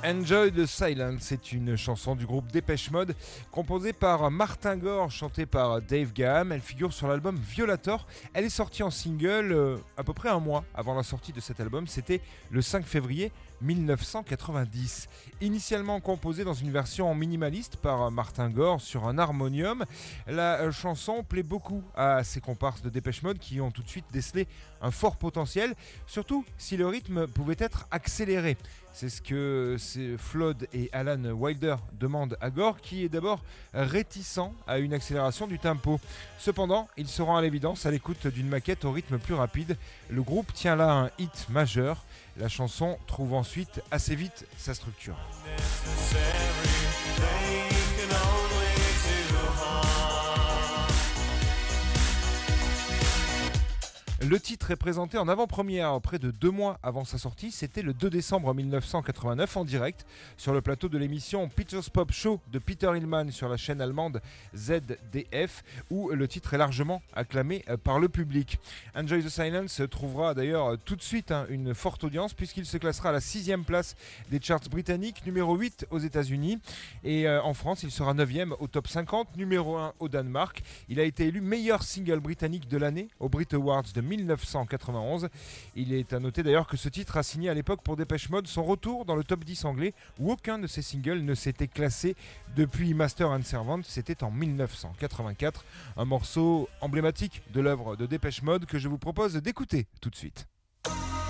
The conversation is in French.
Enjoy the Silence, c'est une chanson du groupe Dépêche Mode composée par Martin Gore, chantée par Dave Gahan. Elle figure sur l'album Violator. Elle est sortie en single à peu près un mois avant la sortie de cet album. C'était le 5 février 1990. Initialement composée dans une version minimaliste par Martin Gore sur un harmonium, la chanson plaît beaucoup à ses comparses de Dépêche Mode qui ont tout de suite décelé un fort potentiel, surtout si le rythme pouvait être accéléré. C'est ce que Flood et Alan Wilder demandent à Gore, qui est d'abord réticent à une accélération du tempo. Cependant, il se rend à l'évidence à l'écoute d'une maquette au rythme plus rapide. Le groupe tient là un hit majeur. La chanson trouve ensuite assez vite sa structure. Le titre est présenté en avant-première près de 2 mois avant sa sortie. C'était le 2 décembre 1989 en direct sur le plateau de l'émission Peter's Pop Show de Peter Hillman sur la chaîne allemande ZDF, où le titre est largement acclamé par le public. Enjoy the Silence trouvera d'ailleurs tout de suite une forte audience puisqu'il se classera à la 6e place des charts britanniques, numéro 8 aux États-Unis, et en France il sera 9e au top 50, numéro 1 au Danemark. Il a été élu meilleur single britannique de l'année aux Brit Awards de 1991. Il est à noter d'ailleurs que ce titre a signé à l'époque pour Dépêche Mode son retour dans le top 10 anglais, où aucun de ses singles ne s'était classé depuis Master and Servant. C'était en 1984, un morceau emblématique de l'œuvre de Dépêche Mode que je vous propose d'écouter tout de suite.